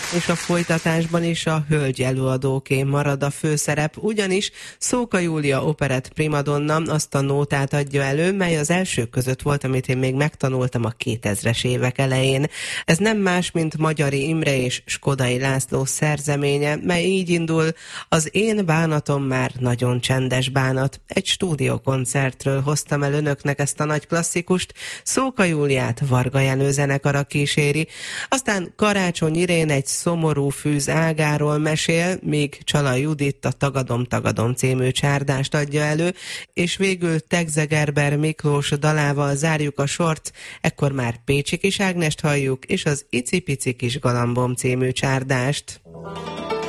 És a folytatásban is a hölgy előadóké marad a főszerep, ugyanis Szóka Júlia operett primadonna azt a nótát adja elő, mely az elsők között volt, amit én még megtanultam a 2000-es évek elején. Ez nem más, mint Magyari Imre és Skodai László szerzeménye, mely így indul: az én bánatom már nagyon csendes bánat. Egy stúdiókoncertről hoztam el önöknek ezt a nagy klasszikust, Szóka Júliát Varga Jenő zenekara kíséri, aztán Karácsony Irén egy szomorú fűz ágáról mesél, míg Csala Judit a Tagadom című csárdást adja elő, és végül Tegzegerber Miklós dalával zárjuk a sort, ekkor már Pécsi Kis Ágnest halljuk, és az Icipici Kis Galambom című csárdást.